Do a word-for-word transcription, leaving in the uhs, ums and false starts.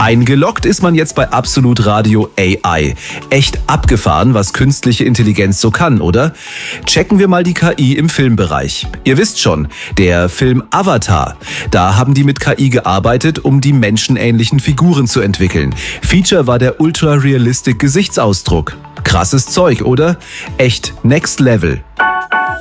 Eingeloggt ist man jetzt bei Absolut Radio A I. Echt abgefahren, was künstliche Intelligenz so kann, oder? Checken wir mal die K I im Filmbereich. Ihr wisst schon, der Film Avatar. Da haben die mit K I gearbeitet, um die menschenähnlichen Figuren zu entwickeln. Feature war der ultra-realistic Gesichtsausdruck. Krasses Zeug, oder? Echt next level.